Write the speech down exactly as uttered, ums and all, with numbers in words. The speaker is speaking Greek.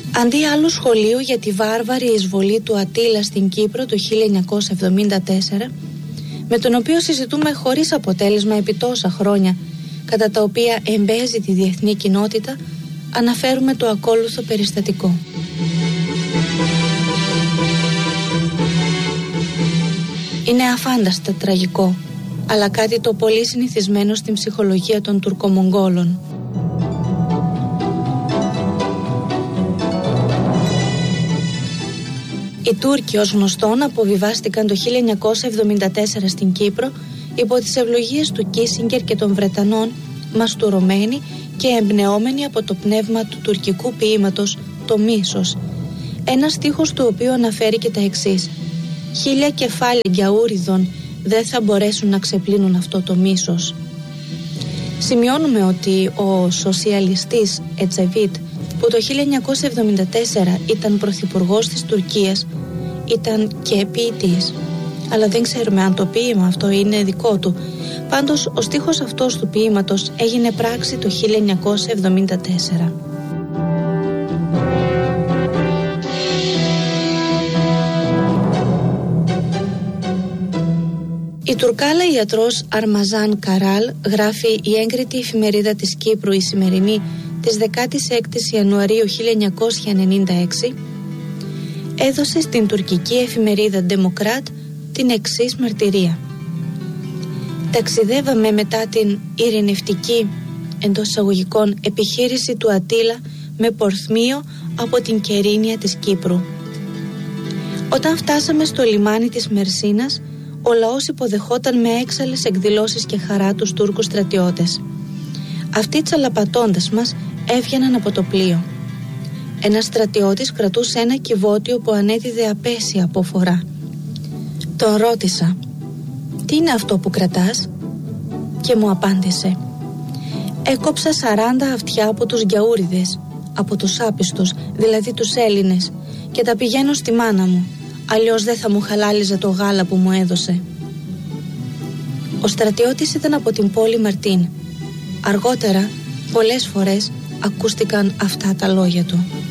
Αντί άλλου σχολείου για τη βάρβαρη εισβολή του Αττήλα στην Κύπρο το χίλια εννιακόσια εβδομήντα τέσσερα, με τον οποίο συζητούμε χωρίς αποτέλεσμα επί τόσα χρόνια, κατά τα οποία εμπέζει τη διεθνή κοινότητα, αναφέρουμε το ακόλουθο περιστατικό. Είναι αφάνταστα τραγικό, αλλά κάτι το πολύ συνηθισμένο στην ψυχολογία των Τουρκομογγόλων. Οι Τούρκοι, ως γνωστόν, αποβιβάστηκαν το χίλια εννιακόσια εβδομήντα τέσσερα στην Κύπρο υπό τις ευλογίες του Κίσιγκερ και των Βρετανών, μαστουρωμένοι και εμπνεόμενοι από το πνεύμα του τουρκικού ποίηματος «Το Μίσος», ένα στίχος του οποίου αναφέρει και τα εξής: «Χίλια κεφάλια γιαούριδων δεν θα μπορέσουν να ξεπλύνουν αυτό το μίσος». Σημειώνουμε ότι ο σοσιαλιστής Ετζεβίτ, που το χίλια εννιακόσια εβδομήντα τέσσερα ήταν πρωθυπουργός της Τουρκίας, ήταν και ποιητής. Αλλά δεν ξέρουμε αν το ποίημα αυτό είναι δικό του. Πάντως ο στίχος αυτός του ποίηματος έγινε πράξη το χίλια εννιακόσια εβδομήντα τέσσερα. Η Τουρκάλα ιατρός Αρμαζάν Καράλ, γράφει η έγκριτη εφημερίδα της Κύπρου η Σημερινή της δεκάτης έκτης Ιανουαρίου χίλια εννιακόσια ενενήντα έξι, έδωσε στην τουρκική εφημερίδα Ντεμοκράτ την εξής μαρτυρία: «Ταξιδεύαμε μετά την ειρηνευτική εντός εισαγωγικών επιχείρηση του Αττήλα με πορθμίο από την Κερίνια της Κύπρου. Όταν φτάσαμε στο λιμάνι της Μερσίνας, ο λαός υποδεχόταν με έξαλλες εκδηλώσεις και χαρά τους Τούρκους στρατιώτες. Αυτοί τσαλαπατώντας μας έβγαιναν από το πλοίο. Ένας στρατιώτης κρατούσε ένα κυβότιο που ανέδιδε απέσια από φορά. Τον ρώτησα: «Τι είναι αυτό που κρατάς?» Και μου απάντησε: «Έκοψα σαράντα αυτιά από τους γιαούριδες, από τους άπιστους, δηλαδή τους Έλληνες, και τα πηγαίνω στη μάνα μου, αλλιώς δεν θα μου χαλάλιζε το γάλα που μου έδωσε». Ο στρατιώτης ήταν από την πόλη Μαρτίν. Αργότερα, πολλές φορές, ακούστηκαν αυτά τα λόγια του.